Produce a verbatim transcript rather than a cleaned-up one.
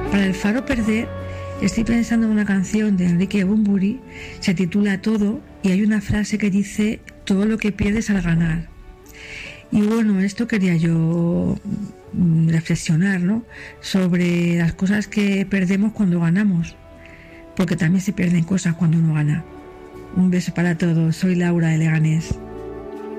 Para el Faro Perder estoy pensando en una canción de Enrique Bunbury, se titula Todo, y hay una frase que dice: todo lo que pierdes al ganar. Y bueno, esto quería yo reflexionar, ¿no?, sobre las cosas que perdemos cuando ganamos, porque también se pierden cosas cuando uno gana. Un beso para todos, soy Laura de Leganés.